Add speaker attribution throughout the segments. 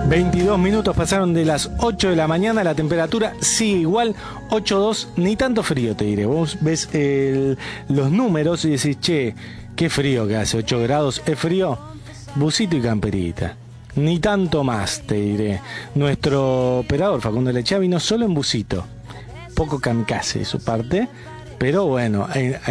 Speaker 1: 22 minutos pasaron de las 8 de la mañana, la temperatura sigue igual, 8.2, ni tanto frío te diré. Vos ves los números y decís, che, qué frío que hace, 8 grados, ¿es frío? Busito y camperita, ni tanto más te diré. Nuestro operador Facundo Lechea vino solo en busito, poco kamikaze de su parte, pero bueno,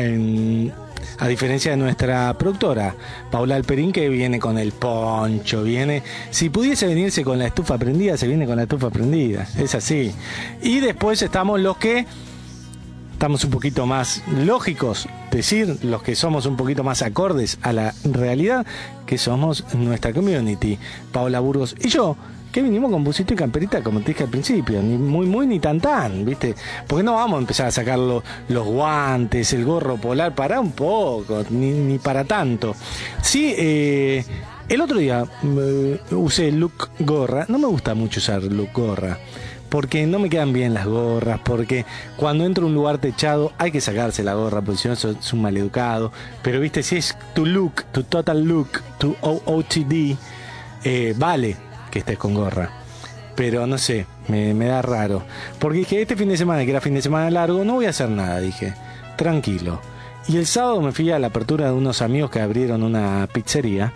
Speaker 1: a diferencia de nuestra productora, Paula Alperín, que viene con el poncho, si pudiese venirse con la estufa prendida, se viene con la estufa prendida, es así. Y después estamos los que estamos un poquito más lógicos, decir, los que somos un poquito más acordes a la realidad, que somos nuestra community, Paola Burgos y yo, que vinimos con busito y camperita, como te dije al principio, ni muy ni tan, ¿viste? Porque no vamos a empezar a sacar los guantes, el gorro polar, para un poco, ni para tanto. Sí, el otro día usé el look gorra, no me gusta mucho usar look gorra, porque no me quedan bien las gorras, porque cuando entro a un lugar techado hay que sacarse la gorra, porque si no es un maleducado, pero viste, si es tu look, tu total look, tu OOTD, vale que estés con gorra, pero no sé, me da raro, porque dije, este fin de semana, que era fin de semana largo, no voy a hacer nada, dije, tranquilo. Y el sábado me fui a la apertura de unos amigos que abrieron una pizzería.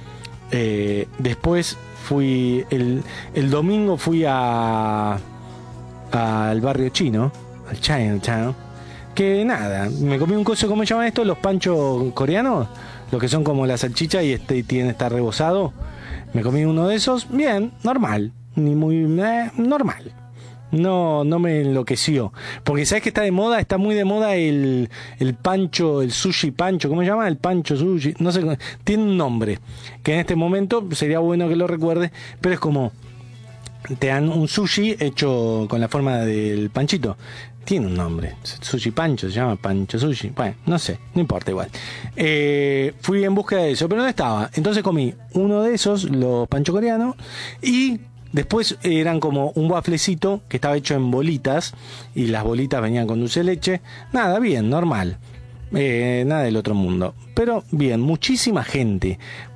Speaker 1: Después fui, el domingo fui al barrio chino, al Chinatown, que nada, me comí un coso, ¿cómo se llaman esto? Los panchos coreanos, los que son como la salchicha y tiene estar rebozado. Me comí uno de esos, bien, normal, ni muy normal. No me enloqueció. Porque sabes que está muy de moda el pancho, el sushi pancho, ¿cómo se llama? El pancho sushi, no sé, tiene un nombre, que en este momento sería bueno que lo recuerde, pero es como, te dan un sushi hecho con la forma del panchito. Tiene un nombre, sushi pancho, se llama pancho sushi. Bueno, no sé, no importa igual. Fui en búsqueda de eso, pero no estaba. Entonces comí uno de esos, los pancho coreanos, y después eran como un wafflecito que estaba hecho en bolitas, y las bolitas venían con dulce de leche. Nada, bien, normal. Nada del otro mundo. Pero bien, muchísima gente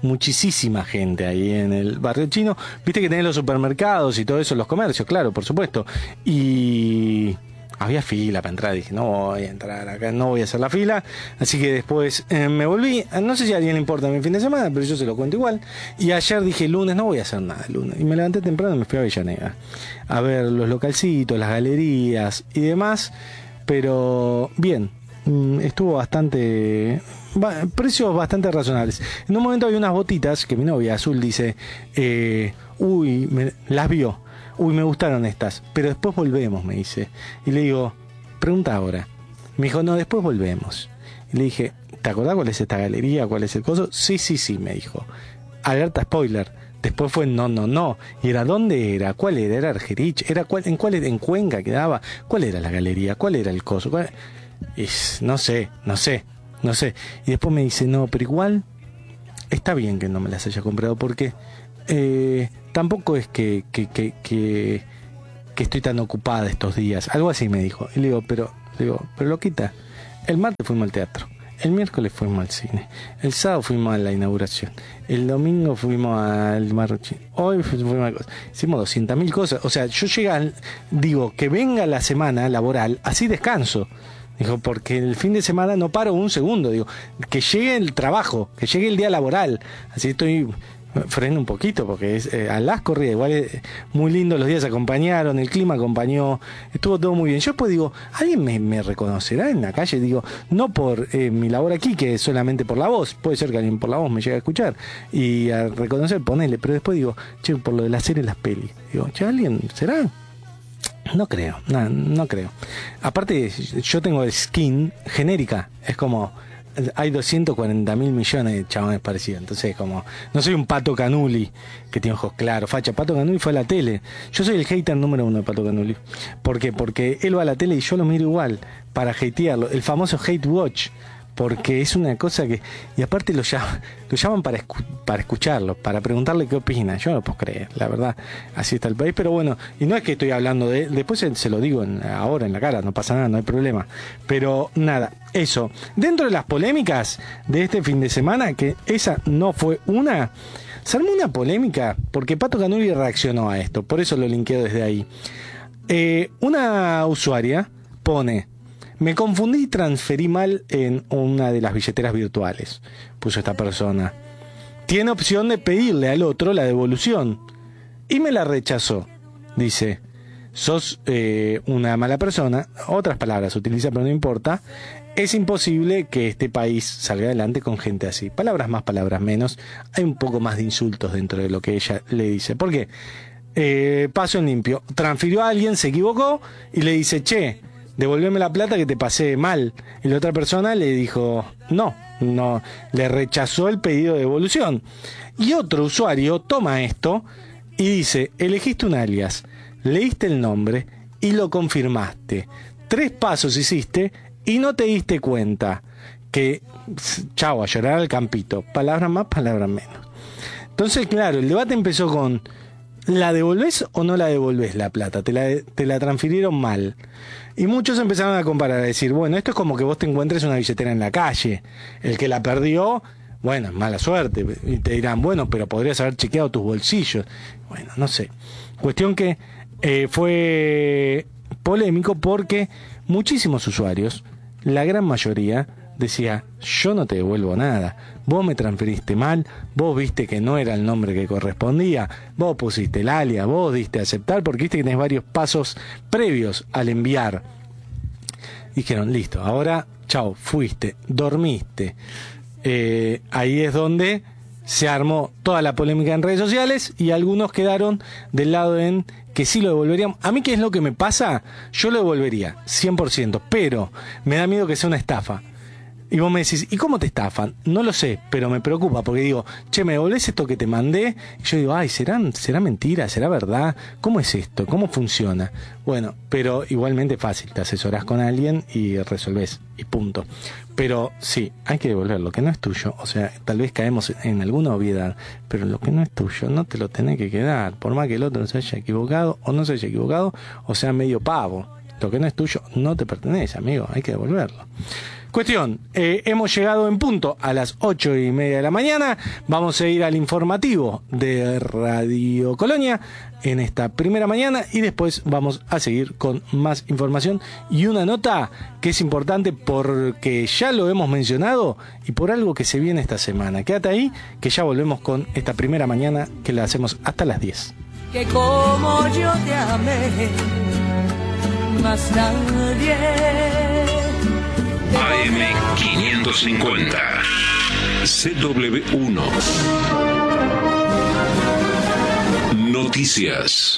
Speaker 1: ahí en el barrio chino. Viste que tenés los supermercados y todo eso, los comercios, claro, por supuesto. Y había fila para entrar, dije, no voy a entrar acá, no voy a hacer la fila, así que después me volví, no sé si a alguien le importa mi fin de semana, pero yo se lo cuento igual, y ayer dije, lunes no voy a hacer nada, lunes, y me levanté temprano y me fui a Avellaneda, a ver los localcitos, las galerías y demás, pero bien, estuvo bastante, precios bastante razonables. En un momento había unas botitas que mi novia Azul dice, las vio, me gustaron estas, pero después volvemos, me dice. Y le digo, pregunta ahora. Me dijo, no, después volvemos. Y le dije, ¿te acordás cuál es esta galería? ¿Cuál es el coso? Sí, me dijo. Alerta spoiler. Después fue no. ¿Y era dónde era? ¿Cuál era? ¿Era Argerich? ¿En Cuenca quedaba? ¿Cuál era la galería? ¿Cuál era el coso? No sé. Y después me dice, no, pero igual está bien que no me las haya comprado, porque tampoco es que estoy tan ocupada estos días, algo así me dijo. Y le digo, pero loquita, el martes fuimos al teatro, el miércoles fuimos al cine, el sábado fuimos a la inauguración, el domingo fuimos al marrochín, hoy fuimos a cosas. Hicimos 200.000 cosas. O sea, yo digo, que venga la semana laboral, así descanso. Dijo, porque el fin de semana no paro un segundo. Digo, que llegue el trabajo, que llegue el día laboral. Así freno un poquito, porque a las corridas, igual muy lindo, los días acompañaron, el clima acompañó, estuvo todo muy bien. Yo después digo, ¿alguien me reconocerá en la calle? Digo, no por mi labor aquí, que es solamente por la voz, puede ser que alguien por la voz me llegue a escuchar y a reconocer, ponele, pero después digo, che, por lo de la serie y las pelis, digo, che, ¿alguien será? No creo, no creo. Aparte, yo tengo skin genérica, es como, hay 240.000 millones de chabones parecidos, entonces como, no soy un Pato Canuli que tiene ojos claros, facha. Pato Canuli fue a la tele, yo soy el hater número 1 de Pato Canuli. ¿Por qué? Porque él va a la tele y yo lo miro igual, para hatearlo, el famoso hate watch, porque es una cosa que, y aparte lo llaman para escucharlo, para preguntarle qué opina. Yo no lo puedo creer, la verdad, así está el país. Pero bueno, y no es que estoy hablando de, después se lo digo ahora en la cara, no pasa nada, no hay problema, pero nada, eso, dentro de las polémicas de este fin de semana, que esa no fue una, Se armó una polémica porque Pato Canuli reaccionó a esto, por eso lo linkeo desde ahí. Una usuaria pone: me confundí y transferí mal en una de las billeteras virtuales, puso esta persona. Tiene opción de pedirle al otro la devolución y me la rechazó. Dice: sos una mala persona. Otras palabras utiliza, pero no importa. Es imposible que este país salga adelante con gente así. Palabras más, palabras menos. Hay un poco más de insultos dentro de lo que ella le dice. ¿Por qué? Paso en limpio. Transfirió a alguien, se equivocó y le dice: che, devolveme la plata que te pasé mal. Y la otra persona le dijo: no, le rechazó el pedido de devolución. Y otro usuario toma esto y dice: elegiste un alias, leíste el nombre y lo confirmaste. 3 pasos hiciste y no te diste cuenta. Que, chau, a llorar al campito. Palabras más, palabras menos. Entonces, claro, el debate empezó con: ¿la devolvés o no la devolvés la plata? Te la transfirieron mal. Y muchos empezaron a comparar, a decir: bueno, esto es como que vos te encuentres una billetera en la calle. El que la perdió, bueno, es mala suerte. Y te dirán: bueno, pero podrías haber chequeado tus bolsillos. Bueno, no sé. Cuestión que fue polémico porque muchísimos usuarios, la gran mayoría, decía: yo no te devuelvo nada, vos me transferiste mal, vos viste que no era el nombre que correspondía, vos pusiste el alias, vos diste a aceptar, porque viste que tenés varios pasos previos al enviar. Dijeron: listo, ahora chao, fuiste, dormiste. Ahí es donde se armó toda la polémica en redes sociales y algunos quedaron del lado en que sí lo devolverían. A mí, ¿qué es lo que me pasa? Yo lo devolvería, 100%, pero me da miedo que sea una estafa. Y vos me decís: ¿y cómo te estafan? No lo sé, pero me preocupa porque digo: che, ¿me devolvés esto que te mandé? Y yo digo: ay, ¿será mentira? ¿Será verdad? ¿Cómo es esto? ¿Cómo funciona? Bueno, pero igualmente fácil, te asesorás con alguien y resolvés, y punto. Pero sí, hay que devolver lo que no es tuyo. O sea, tal vez caemos en alguna obviedad, pero lo que no es tuyo no te lo tenés que quedar, por más que el otro se haya equivocado o no se haya equivocado, o sea medio pavo. Lo que no es tuyo no te pertenece, amigo, hay que devolverlo. Cuestión, hemos llegado en punto a las 8:30 de la mañana. Vamos a ir al informativo de Radio Colonia en esta primera mañana y después vamos a seguir con más información y una nota que es importante porque ya lo hemos mencionado y por algo que se viene esta semana. Quédate ahí que ya volvemos con esta primera mañana que la hacemos hasta las 10.
Speaker 2: Que como yo te amé, más nadie.
Speaker 3: AM550 CW1 Noticias.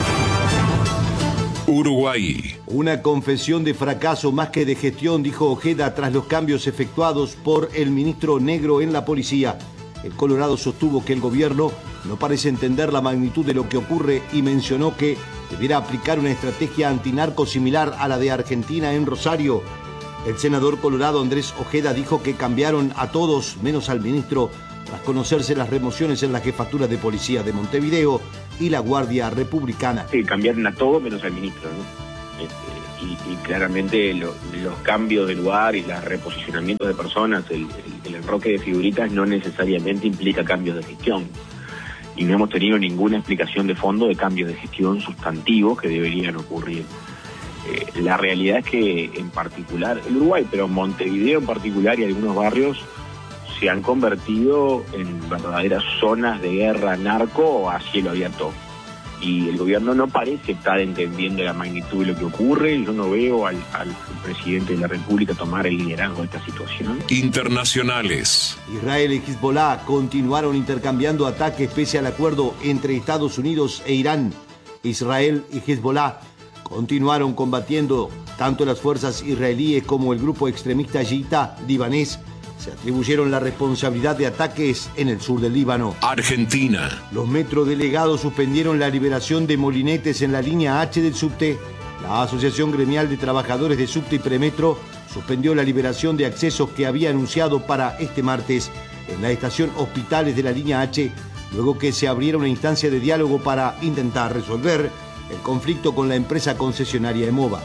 Speaker 3: Uruguay.
Speaker 4: Una confesión de fracaso más que de gestión, dijo Ojeda tras los cambios efectuados por el ministro Negro en la policía. El Colorado sostuvo que el gobierno no parece entender la magnitud de lo que ocurre y mencionó que debiera aplicar una estrategia antinarco similar a la de Argentina en Rosario. El senador colorado Andrés Ojeda dijo que cambiaron a todos, menos al ministro, tras conocerse las remociones en la jefatura de policía de Montevideo y la Guardia Republicana.
Speaker 5: Sí, cambiaron a todos menos al ministro, ¿no? Y claramente los cambios de lugar y los reposicionamientos de personas, el enroque de figuritas no necesariamente implica cambios de gestión. Y no hemos tenido ninguna explicación de fondo de cambios de gestión sustantivos que deberían ocurrir. La realidad es que en particular, el Uruguay, pero Montevideo en particular y algunos barrios se han convertido en verdaderas zonas de guerra narco a cielo abierto. Y el gobierno no parece estar entendiendo la magnitud de lo que ocurre. Yo no veo al presidente de la República tomar el liderazgo de esta situación.
Speaker 3: Internacionales.
Speaker 4: Israel y Hezbollah continuaron intercambiando ataques pese al acuerdo entre Estados Unidos e Irán. Israel y Hezbollah continuaron combatiendo. Tanto las fuerzas israelíes como el grupo extremista chiita libanés se atribuyeron la responsabilidad de ataques en el sur del Líbano.
Speaker 3: Argentina.
Speaker 4: Los metrodelegados suspendieron la liberación de molinetes en la línea H del subte. La Asociación Gremial de Trabajadores de Subte y Premetro suspendió la liberación de accesos que había anunciado para este martes en la estación Hospitales de la línea H, luego que se abriera una instancia de diálogo para intentar resolver el conflicto con la empresa concesionaria EMOVA.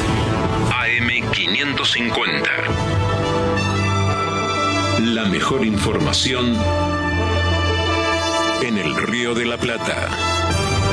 Speaker 3: AM550. La mejor información en el Río de la Plata.